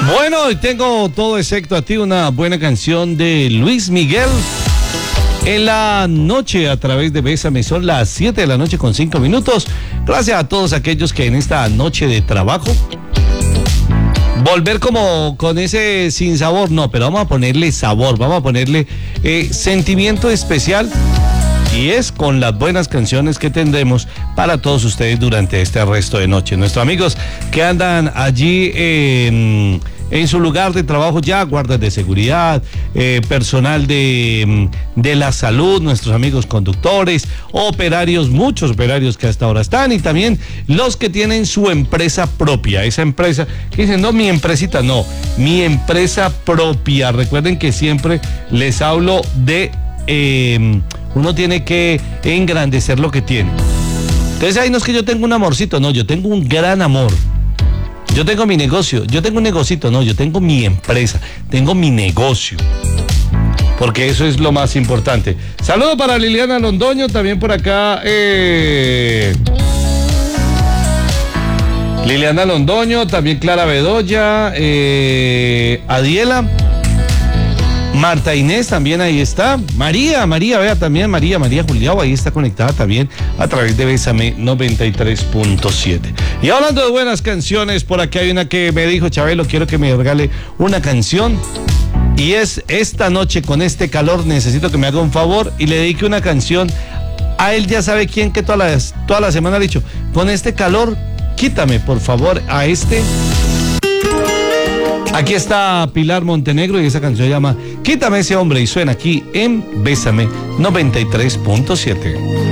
Bueno, y tengo todo excepto a ti, una buena canción de Luis Miguel. En la noche a través de Bésame, son las 7 de la noche con 5 minutos. Gracias a todos aquellos que en esta noche de trabajo volver como con ese sin sabor, no, pero vamos a ponerle sabor, vamos a ponerle sentimiento especial. Y es con las buenas canciones que tendremos para todos ustedes durante este resto de noche. Nuestros amigos que andan allí en su lugar de trabajo ya, guardas de seguridad, personal de la salud, nuestros amigos conductores, operarios, muchos operarios que hasta ahora están, y también los que tienen su empresa propia, esa empresa que dicen, no, mi empresita, no, mi empresa propia. Recuerden que siempre les hablo de... uno tiene que engrandecer lo que tiene. Entonces ahí no es que yo tengo un amorcito, no, yo tengo un gran amor. Yo tengo mi negocio, yo tengo un negocito, no, yo tengo mi empresa, tengo mi negocio. Porque eso es lo más importante. Saludos para Liliana Londoño, también por acá. Liliana Londoño, también Clara Bedoya, Adiela. Marta Inés también ahí está. María, vea también, María Juliao, ahí está conectada también a través de Bésame 93.7. Y hablando de buenas canciones, por aquí hay una que me dijo, Chabelo, quiero que me regale una canción. Y es esta noche con este calor, necesito que me haga un favor y le dedique una canción a él, ya sabe quién, que toda la semana ha dicho, con este calor, quítame por favor a este. Aquí está Pilar Montenegro y esa canción se llama Quítame ese hombre y suena aquí en Bésame 93.7.